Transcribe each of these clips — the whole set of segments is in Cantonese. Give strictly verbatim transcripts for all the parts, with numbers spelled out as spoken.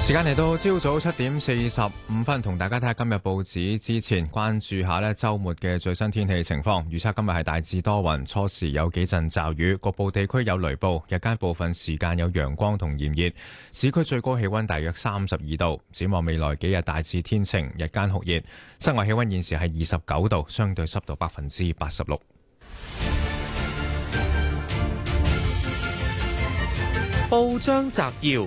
時間嚟到朝早七點四十五分，同大家睇下今日報紙之前，關注下呢週末嘅最新天氣情況。預測今日係大致多雲，初時有幾陣驟雨，局部地區有雷暴，日間部分時間有陽光同炎熱。市區最高氣溫大約三十二度。展望未來幾日大致天晴，日間酷熱。室外氣溫現時係二十九度，相對濕度百分之八十六。 報章摘要。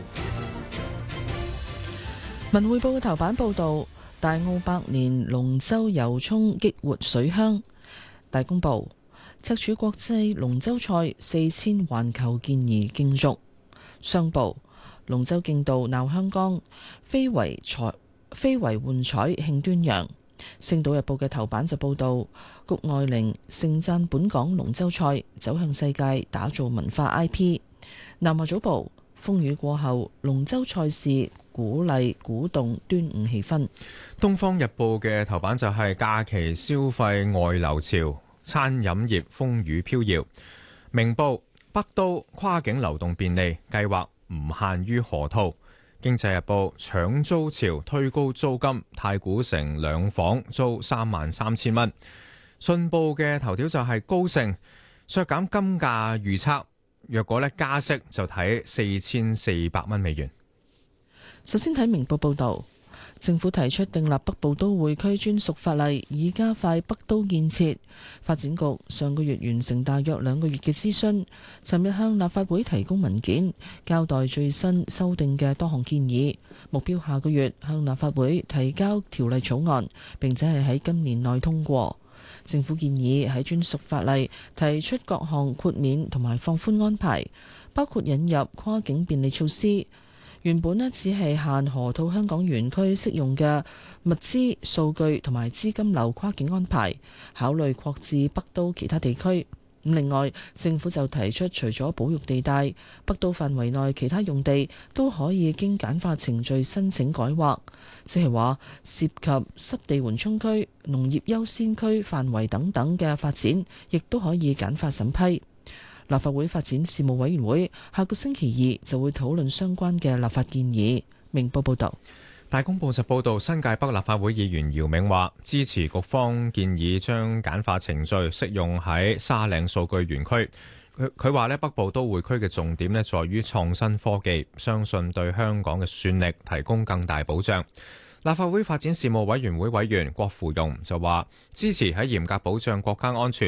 文匯報嘅頭版報道，大澳百年龍舟遊涌激活水鄉。大公報，赤柱國際龍舟賽四千環球健兒競逐。商報，龍舟競渡鬧香港，非遺彩非遺換彩慶端陽。星島日報嘅頭版就報道，谷愛凌盛讚本港龍舟賽走向世界，打造文化 I P。南華早報，風雨過後龍舟賽事鼓勵鼓動端午氣氛。 東方日報嘅頭版就係假期消費外流潮，餐飲業風雨飄搖。明報，北都跨境流動便利計劃唔限於河套。經濟日報，搶租潮推高租金，太古城兩房租三萬三千蚊。信報嘅頭條就係高盛削減金價預測，若果咧加息就睇四千四百蚊美元。 首先睇明報報導，政府提出訂立北部都會區專屬法例，以加快北都建設。發展局上個月完成大約兩個月嘅諮詢，尋日向立法會提供文件，交代最新修訂嘅多項建議，目標下個月向立法會提交條例草案，並且係喺今年內通過。政府建議喺專屬法例提出各項豁免同埋放寬安排，包括引入跨境便利措施。原本呢只係限河套香港園區適用嘅物資、數據同埋資金流跨境安排，考慮擴至北都其他地區。另外，政府就提出，除咗保育地帶，北都範圍內其他用地都可以經簡化程序申請改劃，即係話涉及濕地緩衝區、農業優先區範圍等等嘅發展，亦都可以簡化審批。立法會發展事務委員會下個星期二就會討論相關嘅立法建議。明報報道。 大公報就報道，新界北立法會議員姚明話支持局方建議將簡化程序適用喺沙嶺數據園區。佢佢話咧，北部都會區嘅重點咧在於創新科技，相信對香港嘅算力提供更大保障。立法會發展事務委員會委員郭芙蓉就話支持喺嚴格保障國家安全